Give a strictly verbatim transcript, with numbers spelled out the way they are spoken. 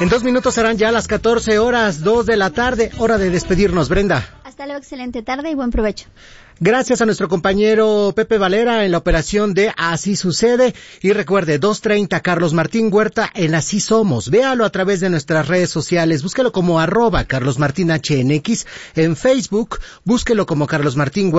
En dos minutos serán ya las catorce horas, dos de la tarde, hora de despedirnos, Brenda. Hasta luego, excelente tarde y buen provecho. Gracias a nuestro compañero Pepe Valera en la operación de Así Sucede. Y recuerde, dos treinta Carlos Martín Huerta en Así Somos. Véalo a través de nuestras redes sociales. Búsquelo como arroba Carlos Martín H N X en Facebook. Búsquelo como Carlos Martín Huerta